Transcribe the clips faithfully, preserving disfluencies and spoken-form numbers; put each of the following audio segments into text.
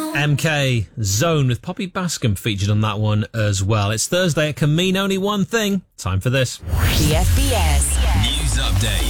M K Zone with Poppy Bascom featured on that one as well. It's Thursday. It can mean only one thing. Time for this. The F B S News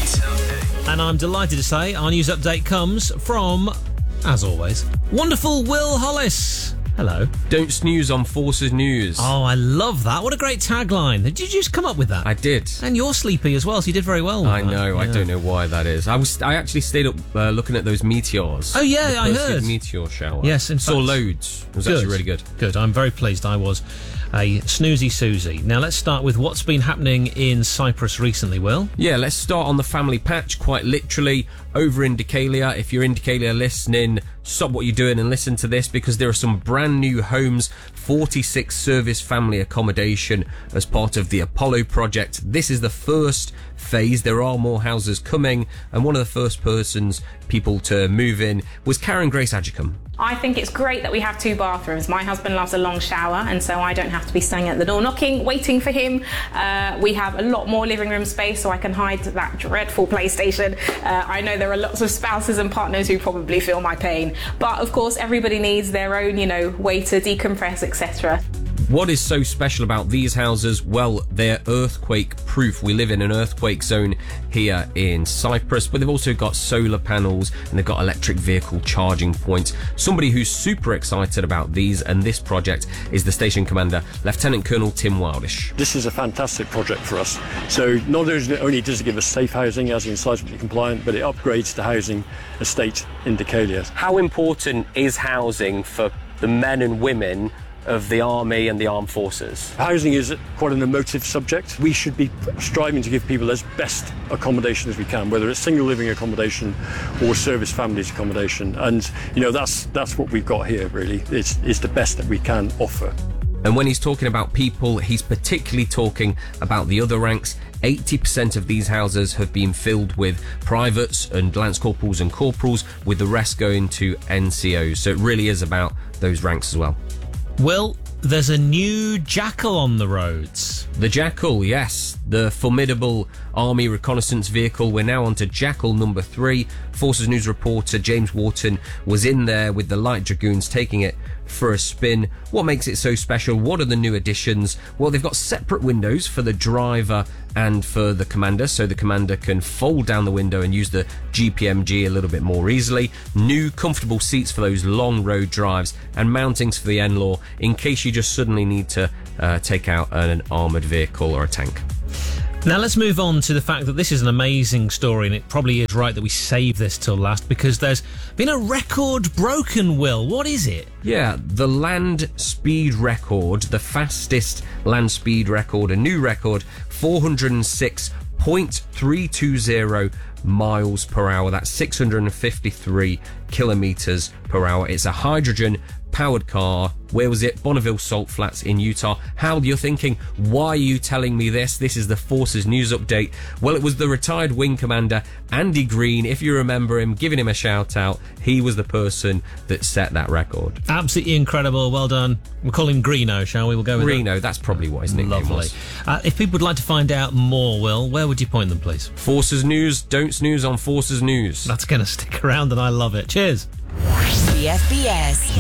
Update. And I'm delighted to say our news update comes from, as always, wonderful Will Hollis. Hello. Don't snooze on Forces News. Oh, I love that. What a great tagline. Did you just come up with that? I did. And you're sleepy as well, so you did very well with I that. know. Yeah. I don't know why that is. I was. I actually stayed up uh, looking at those meteors. Oh, yeah, the I Perseid heard. meteor shower. Yes, in saw fact. loads. It was Good. actually really good. Good. I'm very pleased I was a snoozy Susie. Now, let's start with what's been happening in Cyprus recently, Will. Yeah, let's start on the family patch, quite literally, over in Decalia. If you're in Decalia listening, stop what you're doing and listen to this, because there are some brand new homes, forty-six service family accommodation as part of the Apollo project. This is the first phase. There are more houses coming, and one of the first persons, people to move in, was Karen Grace Adjicum. I think it's great that we have two bathrooms. My husband loves a long shower, and so I don't have to be standing at the door knocking, waiting for him. Uh, we have a lot more living room space, so I can hide that dreadful PlayStation. Uh, I know there are lots of spouses and partners who probably feel my pain, but of course everybody needs their own, you know, way to decompress, et cetera. What is so special about these houses? Well, they're earthquake proof. We live in an earthquake zone here in Cyprus, but they've also got solar panels and they've got electric vehicle charging points. Somebody who's super excited about these and this project is the station commander, Lieutenant Colonel Tim Wildish. This is a fantastic project for us. So not only does it give us safe housing, as in seismically compliant, but it upgrades the housing estate in Decalia. How important is housing for the men and women of the army and the armed forces? Housing is quite an emotive subject. We should be striving to give people as best accommodation as we can, whether it's single living accommodation or service families accommodation. And, you know, that's that's what we've got here, really. It's, it's the best that we can offer. And when he's talking about people, he's particularly talking about the other ranks. eighty percent of these houses have been filled with privates and lance corporals and corporals, with the rest going to N C Os. So it really is about those ranks as well. Will, there's a new Jackal on the roads. The Jackal, yes. The formidable army reconnaissance vehicle. We're now on to Jackal number three. Forces News reporter James Wharton was in there with the Light Dragoons taking it for a spin. What makes it so special? What are the new additions? Well, they've got separate windows for the driver and for the commander, so the commander can fold down the window and use the G P M G a little bit more easily. New comfortable seats for those long road drives, and mountings for the N-Law in case you just suddenly need to uh, take out an, an armoured vehicle or a tank. Now let's move on to the fact that this is an amazing story, and it probably is right that we save this till last, because there's been a record broken, Will. What is it? Yeah, the land speed record, the fastest land speed record, a new record, four hundred six point three two zero miles per hour. That's six hundred fifty-three kilometers per hour. It's a hydrogen powered car. Where was it? Bonneville Salt Flats in Utah. Hal, you're thinking, why are you telling me this? This is the Forces News Update. Well, it was the retired wing commander, Andy Green, if you remember him, giving him a shout out. He was the person that set that record. Absolutely incredible. Well done. We'll call him Greeno, shall we? We'll go with Greeno, that. that's probably what his nickname Lovely. was. Uh, if people would like to find out more, Will, where would you point them, please? Forces News, don't snooze on Forces News. That's going to stick around, and I love it. Cheers. The F B S